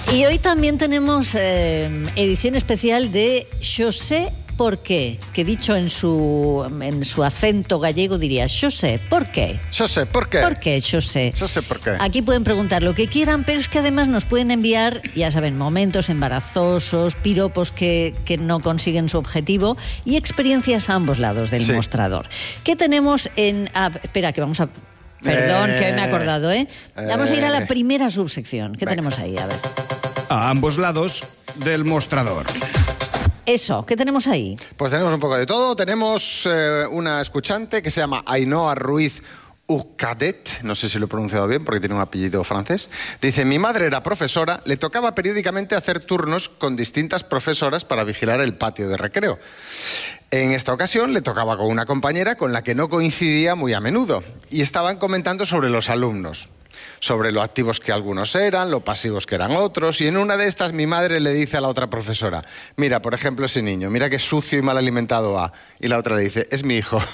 Y hoy también tenemos edición especial de Yo sé por qué, que dicho en su acento gallego diría yo sé por qué. Yo sé por qué. ¿Por qué? Yo sé. Yo sé por qué. Aquí pueden preguntar lo que quieran, pero es que además nos pueden enviar, ya saben, momentos embarazosos, piropos que no consiguen su objetivo y experiencias a ambos lados del mostrador. ¿Qué tenemos en...? Espera, que vamos a... Perdón, que me he acordado, ¿eh? Vamos a ir a la primera subsección. ¿Qué tenemos ahí? A ver. A ambos lados del mostrador. Eso, ¿qué tenemos ahí? Pues tenemos un poco de todo. Tenemos una escuchante que se llama Ainhoa Ruiz Ucadet, no sé si lo he pronunciado bien porque tiene un apellido francés. Dice, mi madre era profesora, le tocaba periódicamente hacer turnos con distintas profesoras para vigilar el patio de recreo. En esta ocasión le tocaba con una compañera con la que no coincidía muy a menudo y estaban comentando sobre los alumnos, sobre lo activos que algunos eran, lo pasivos que eran otros, y en una de estas mi madre le dice a la otra profesora, mira, por ejemplo, ese niño, mira qué sucio y mal alimentado va. Y la otra le dice, es mi hijo.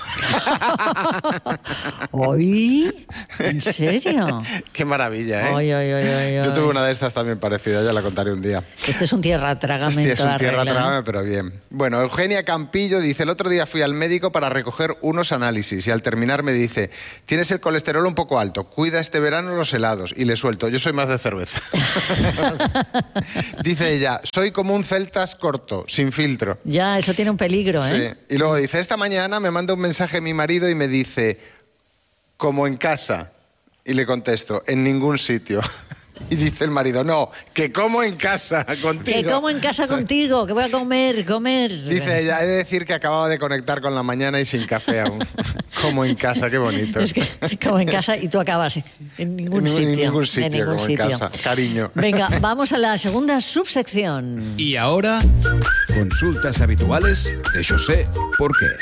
¿Oí? ¿En serio? Qué maravilla, ¿eh? Ay. Yo tuve una de estas también parecida, ya la contaré un día. Este es un tierra trágame. Este es un tierra trágame, pero bien. Bueno, Eugenia Campillo dice, el otro día fui al médico para recoger unos análisis y al terminar me dice, tienes el colesterol un poco alto, cuida este verano los helados. Y le suelto, yo soy más de cerveza. Dice ella, soy como un celtas corto, sin filtro. Ya, eso tiene un peligro, ¿eh? Sí. Y luego dice, esta mañana me manda un mensaje mi marido y me dice, como en casa. Y le contesto, en ningún sitio. Y dice el marido, no, que como en casa contigo. Que como en casa contigo, que voy a comer. Dice ella, he de decir que acababa de conectar con la mañana y sin café aún. Como en casa, qué bonito. Es que como en casa y tú acabas en ningún sitio. En ningún sitio, como en casa. Cariño. Venga, vamos a la segunda subsección. Y ahora, consultas habituales de Yo sé por qué.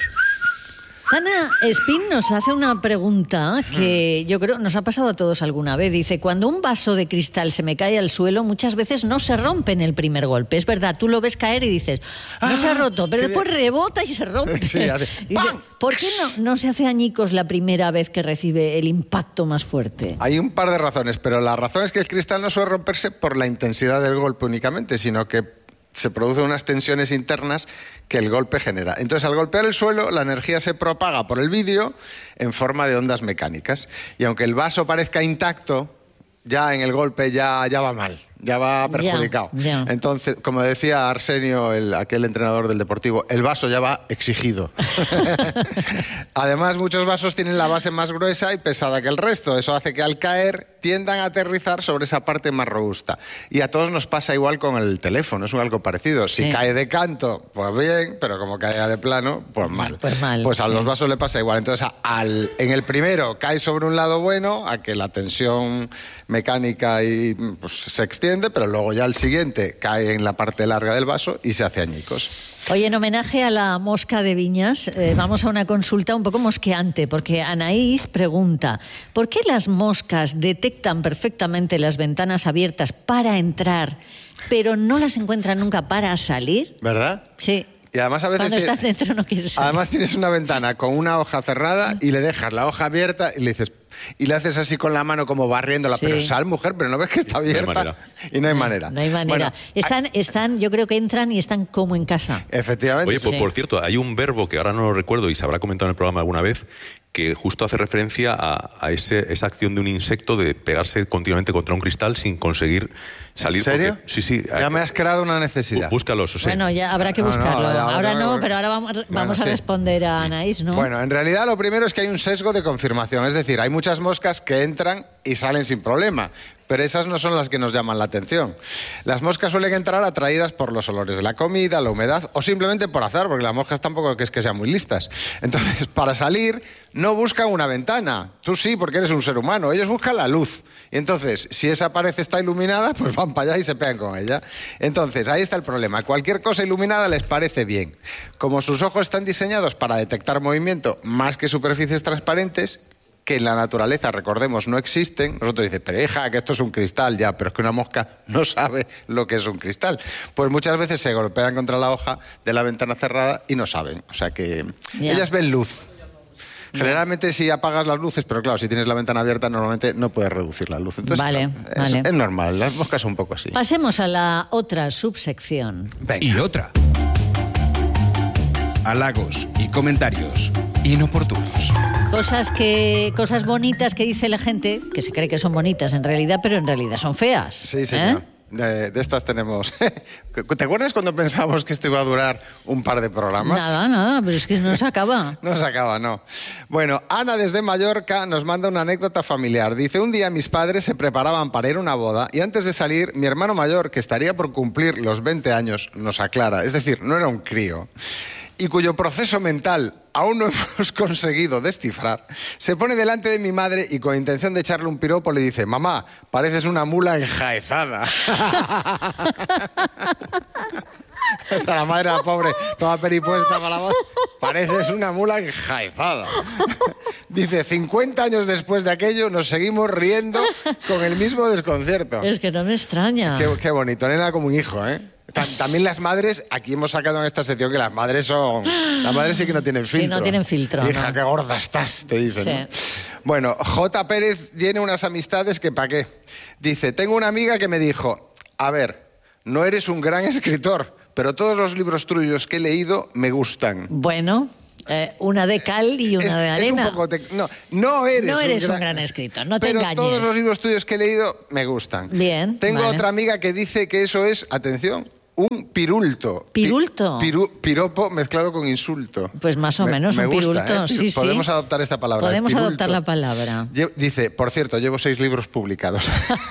Ana Espín nos hace una pregunta que yo creo nos ha pasado a todos alguna vez. Dice, cuando un vaso de cristal se me cae al suelo, muchas veces no se rompe en el primer golpe. Es verdad, tú lo ves caer y dices, no se ha roto, pero después rebota y se rompe. Sí, dice, ¿por qué no se hace añicos la primera vez que recibe el impacto más fuerte? Hay un par de razones, pero la razón es que el cristal no suele romperse por la intensidad del golpe únicamente, sino que se producen unas tensiones internas que el golpe genera. Entonces, al golpear el suelo, la energía se propaga por el vidrio en forma de ondas mecánicas. Y aunque el vaso parezca intacto, ya en el golpe ya va mal, ya va perjudicado. Ya. Entonces, como decía Arsenio, aquel entrenador del Deportivo, el vaso ya va exigido. Además, muchos vasos tienen la base más gruesa y pesada que el resto. Eso hace que al caer tiendan a aterrizar sobre esa parte más robusta. Y a todos nos pasa igual con el teléfono, es algo parecido. Si cae de canto, pues bien, pero como cae de plano, pues mal. Pues a los vasos le pasa igual. Entonces, en el primero cae sobre un lado bueno, a que la tensión mecánica pues, se extiende, pero luego ya el siguiente cae en la parte larga del vaso y se hace añicos. Oye, en homenaje a la mosca de Viñas, vamos a una consulta un poco mosqueante, porque Anaís pregunta, ¿por qué las moscas detectan perfectamente las ventanas abiertas para entrar, pero no las encuentran nunca para salir? ¿Verdad? Sí. Y además a veces cuando estás dentro no quieres salir. Además tienes una ventana con una hoja cerrada y le dejas la hoja abierta y le dices... Y le haces así con la mano como barriéndola, pero sal, mujer, pero no ves que está abierta. Y no hay manera. No hay manera. Bueno, están, yo creo que entran y están como en casa. Efectivamente. Oye, por cierto, hay un verbo que ahora no lo recuerdo y se habrá comentado en el programa alguna vez, que justo hace referencia a esa acción de un insecto de pegarse continuamente contra un cristal sin conseguir salir. ¿En serio? Porque, sí. Ya me has creado una necesidad. Búscalos, o sea. Bueno, ya habrá que buscarlo. Ahora no, pero ahora vamos a responder a Anaís, ¿no? Bueno, en realidad lo primero es que hay un sesgo de confirmación. Es decir, hay muchas moscas que entran y salen sin problema. Pero esas no son las que nos llaman la atención. Las moscas suelen entrar atraídas por los olores de la comida, la humedad o simplemente por azar, porque las moscas tampoco es que sean muy listas. Entonces, para salir, no buscan una ventana. Tú sí, porque eres un ser humano. Ellos buscan la luz. Y entonces, si esa pared está iluminada, pues van para allá y se pegan con ella. Entonces, ahí está el problema. Cualquier cosa iluminada les parece bien. Como sus ojos están diseñados para detectar movimiento más que superficies transparentes, que en la naturaleza, recordemos, no existen. Nosotros dicen, pero hija, que esto es un cristal, ya, pero es que una mosca no sabe lo que es un cristal. Pues muchas veces se golpean contra la hoja de la ventana cerrada y no saben. O sea que ellas ven luz. Generalmente si apagas las luces, pero claro, si tienes la ventana abierta normalmente no puedes reducir la luz. Entonces, Vale. es normal, las moscas son un poco así. Pasemos a la otra subsección. Venga. Y otra. Halagos y comentarios inoportunos. Cosas bonitas que dice la gente, que se cree que son bonitas en realidad, pero en realidad son feas. Sí, señor. De estas tenemos. ¿Te acuerdas cuando pensábamos que esto iba a durar un par de programas? Nada, pero es que no se acaba. No se acaba, no. Bueno, Ana desde Mallorca nos manda una anécdota familiar. Dice, un día mis padres se preparaban para ir a una boda y antes de salir, mi hermano mayor, que estaría por cumplir los 20 años, nos aclara. Es decir, no era un crío. Y cuyo proceso mental aún no hemos conseguido descifrar, se pone delante de mi madre y con intención de echarle un piropo le dice, mamá, pareces una mula enjaezada. Hasta la madre, la pobre, toda peripuesta para la voz. Pareces una mula enjaezada. Dice, 50 años después de aquello nos seguimos riendo con el mismo desconcierto. Es que no me extraña. Qué bonito, nena como un hijo, ¿eh? También las madres, aquí hemos sacado en esta sección que las madres sí que no tienen filtro. Sí, no tienen filtro. Hija, no. qué gorda estás, te dicen. Sí. ¿No? Bueno, J. Pérez tiene unas amistades que pa' qué. Dice, tengo una amiga que me dijo, a ver, no eres un gran escritor, pero todos los libros tuyos que he leído me gustan. Bueno, una de cal y una de arena. Es un poco no eres un gran escritor, no te pero engañes. Todos los libros tuyos que he leído me gustan. Bien, Tengo vale. otra amiga que dice que eso es, atención, un pirulto. ¿Pirulto? Piropo mezclado con insulto. Pues más o menos, me un gusta, pirulto, sí. Podemos adoptar esta palabra. Podemos pirulto. adoptar la palabra. Dice, por cierto, llevo 6 libros publicados.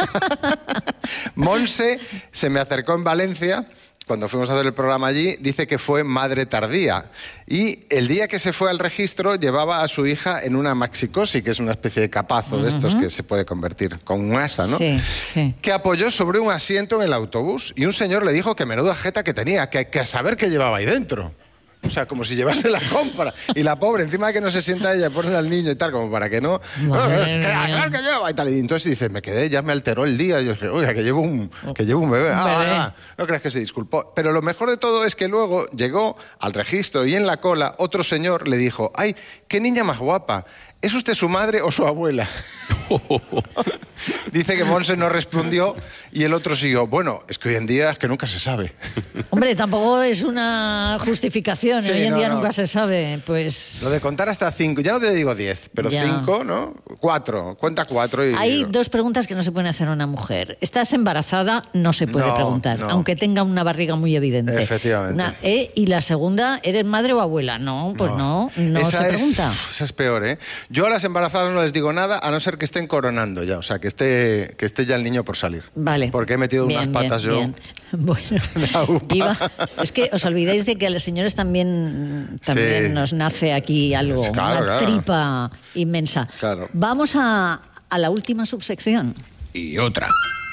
Monse se me acercó en Valencia cuando fuimos a hacer el programa allí, dice que fue madre tardía. Y el día que se fue al registro llevaba a su hija en una maxicosi, que es una especie de capazo de estos que se puede convertir con un asa, ¿no? Sí, sí. Que apoyó sobre un asiento en el autobús y un señor le dijo que menuda jeta que tenía, que a saber qué llevaba ahí dentro. O sea, como si llevase la compra. Y la pobre, encima de que no se sienta ella, pone al niño y tal, como para que no... que lleva y tal. Y entonces dice, me quedé, ya me alteró el día. Y yo dije, oiga, que llevo un bebé. No creas que se disculpó. Pero lo mejor de todo es que luego llegó al registro y en la cola otro señor le dijo, ay, qué niña más guapa. ¿Es usted su madre o su abuela? Dice que Monse no respondió y el otro siguió. Bueno, es que hoy en día es que nunca se sabe. Hombre, tampoco es una justificación. Sí, hoy en día no. nunca se sabe. Pues Lo de contar hasta 5, ya no te digo 10, pero Ya. 5, ¿no? 4, cuenta 4 y... hay 2 preguntas que no se pueden hacer a una mujer. ¿Estás embarazada? No se puede No, preguntar, no. aunque tenga una barriga muy evidente. Efectivamente. Y la segunda, ¿eres madre o abuela? No, pues no Esa se pregunta. Esa es peor, ¿eh? Yo a las embarazadas no les digo nada, a no ser que estén coronando ya, o sea, que esté ya el niño por salir. Vale. Porque he metido Bien, unas patas bien, yo. bien. Bueno, La upa. es que os olvidáis de que a las señores también Sí. nos nace aquí algo, Claro, una claro. tripa inmensa. Claro. Vamos a la última subsección. Y otra.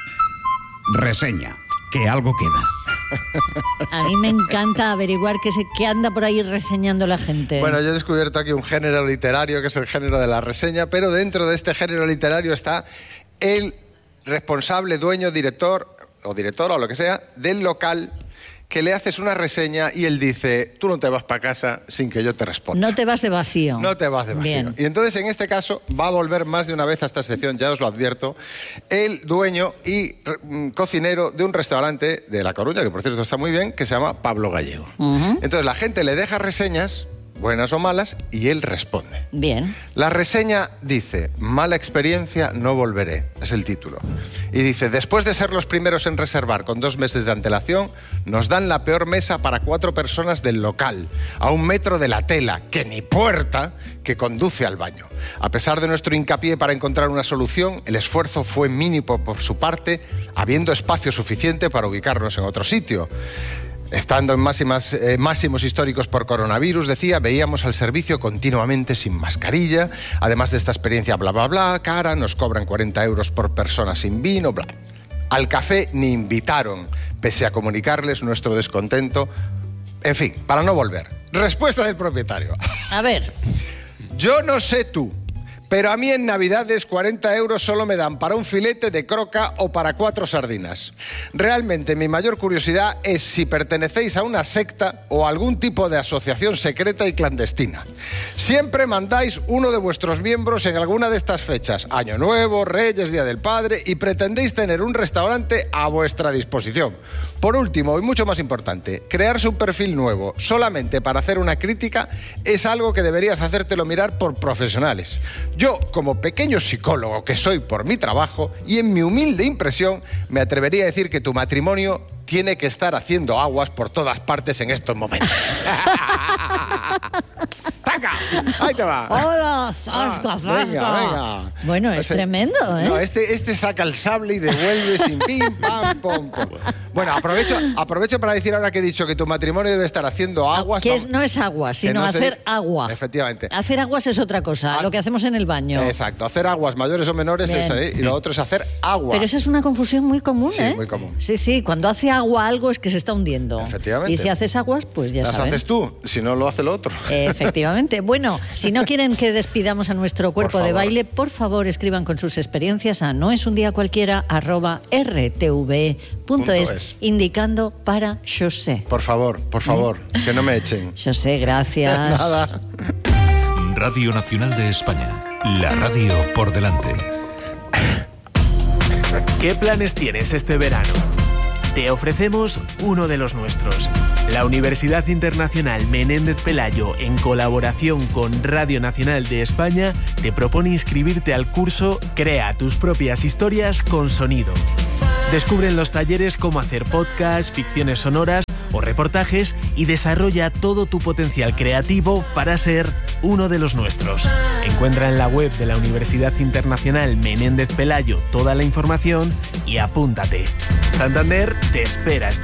Reseña. Que algo queda. A mí me encanta averiguar qué anda por ahí reseñando la gente. Bueno, yo he descubierto aquí un género literario que es el género de la reseña, pero dentro de este género literario está el responsable, dueño, director o directora o lo que sea del local que le haces una reseña y él dice, tú no te vas para casa sin que yo te responda. No te vas de vacío. No te vas de vacío. Bien. Y entonces, en este caso, va a volver más de una vez a esta sección, ya os lo advierto, el dueño y cocinero de un restaurante de La Coruña, que por cierto está muy bien, que se llama Pablo Gallego. Entonces, la gente le deja reseñas, buenas o malas, y él responde. Bien. La reseña dice, mala experiencia, no volveré, es el título. Y dice, después de ser los primeros en reservar con 2 meses de antelación, nos dan la peor mesa para 4 personas del local, a 1 metro de la tela, que ni puerta, que conduce al baño. A pesar de nuestro hincapié para encontrar una solución, el esfuerzo fue mínimo por su parte, habiendo espacio suficiente para ubicarnos en otro sitio. Estando en máximos históricos por coronavirus, decía, veíamos al servicio continuamente sin mascarilla. Además de esta experiencia, bla, bla, bla, cara, nos cobran 40 euros por persona sin vino, bla. Al café ni invitaron, pese a comunicarles nuestro descontento. En fin, para no volver. Respuesta del propietario. A ver. Yo no sé tú, Pero a mí en Navidades 40 euros solo me dan para un filete de croca o para 4 sardinas. Realmente mi mayor curiosidad es si pertenecéis a una secta o a algún tipo de asociación secreta y clandestina. Siempre mandáis uno de vuestros miembros en alguna de estas fechas, Año Nuevo, Reyes, Día del Padre, y pretendéis tener un restaurante a vuestra disposición. Por último, y mucho más importante, crearse un perfil nuevo solamente para hacer una crítica es algo que deberías hacértelo mirar por profesionales. Yo, como pequeño psicólogo que soy por mi trabajo y en mi humilde impresión, me atrevería a decir que tu matrimonio tiene que estar haciendo aguas por todas partes en estos momentos. ¡Taca! Ahí te va. ¡Hola! ¡Zasca, zasca! Venga. Bueno, es tremendo, ¿eh? No, este saca el sable y devuelve sin pim, pam, pom, pom. Bueno, aprovecho para decir ahora que he dicho que tu matrimonio debe estar haciendo aguas. No es agua, sino hacer agua. Efectivamente. Hacer aguas es otra cosa, lo que hacemos en el baño. Exacto, hacer aguas mayores o menores es ahí, y lo otro es hacer agua. Pero esa es una confusión muy común, Sí, muy común. Sí, cuando hace agua algo es que se está hundiendo. Efectivamente. Y si haces aguas, pues ya Las saben. haces tú, si no lo hace lo otro. Efectivamente. Bueno, si no quieren que despidamos a nuestro cuerpo de favor. baile, por favor escriban con sus experiencias a noesundiacualquiera@rtv.es, indicando para José. Por favor, que no me echen. José, gracias. Nada. Radio Nacional de España. La radio por delante. ¿Qué planes tienes este verano? Te ofrecemos uno de los nuestros. La Universidad Internacional Menéndez Pelayo, en colaboración con Radio Nacional de España, te propone inscribirte al curso Crea tus propias historias con sonido. Descubre en los talleres cómo hacer podcasts, ficciones sonoras o reportajes y desarrolla todo tu potencial creativo para ser uno de los nuestros. Encuentra en la web de la Universidad Internacional Menéndez Pelayo toda la información y apúntate. Santander te espera este